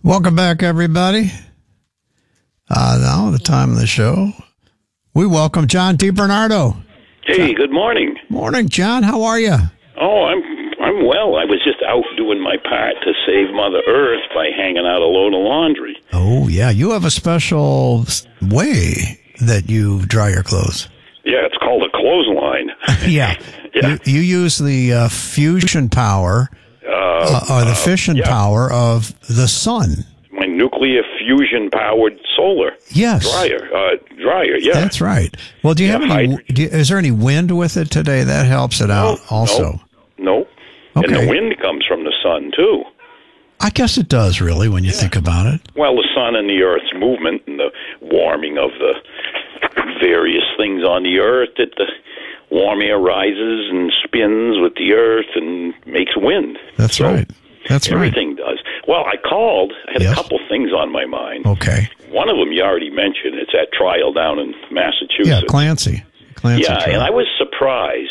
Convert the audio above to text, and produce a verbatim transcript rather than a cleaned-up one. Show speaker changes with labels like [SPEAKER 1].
[SPEAKER 1] Welcome back, everybody. Uh, now, the time of the show, we welcome John DiBernardo.
[SPEAKER 2] Hey, good morning.
[SPEAKER 1] Morning, John. How are you?
[SPEAKER 2] Oh, I'm I'm well. I was just out doing my part to save Mother Earth by hanging out a load of laundry.
[SPEAKER 1] Oh, yeah. You have a special way that you dry your clothes.
[SPEAKER 2] Yeah, it's called a clothesline.
[SPEAKER 1] yeah.
[SPEAKER 2] yeah.
[SPEAKER 1] You, you use the uh, fusion power
[SPEAKER 2] uh,
[SPEAKER 1] uh, or the
[SPEAKER 2] uh,
[SPEAKER 1] fission
[SPEAKER 2] yeah.
[SPEAKER 1] power of the sun.
[SPEAKER 2] My nuclear fusion-powered solar
[SPEAKER 1] yes.
[SPEAKER 2] dryer. Uh, dryer, yeah.
[SPEAKER 1] That's right. Well, do you
[SPEAKER 2] yeah,
[SPEAKER 1] have any? Do you, is there any wind with it today? That helps it out
[SPEAKER 2] no,
[SPEAKER 1] also.
[SPEAKER 2] No. no.
[SPEAKER 1] Okay.
[SPEAKER 2] And the wind comes from the sun, too.
[SPEAKER 1] I guess it does, really, when you
[SPEAKER 2] yeah.
[SPEAKER 1] think about it.
[SPEAKER 2] Well, the sun and the Earth's movement and the warming of the various things on the Earth, that the warm air rises and spins with the Earth and makes wind.
[SPEAKER 1] That's
[SPEAKER 2] so
[SPEAKER 1] right. That's
[SPEAKER 2] everything
[SPEAKER 1] right.
[SPEAKER 2] does. Well, I called. I had
[SPEAKER 1] yes.
[SPEAKER 2] a couple things on my mind.
[SPEAKER 1] Okay.
[SPEAKER 2] One of them you already mentioned. It's that trial down in Massachusetts.
[SPEAKER 1] Yeah, Clancy. Clancy
[SPEAKER 2] yeah,
[SPEAKER 1] trial.
[SPEAKER 2] and I was surprised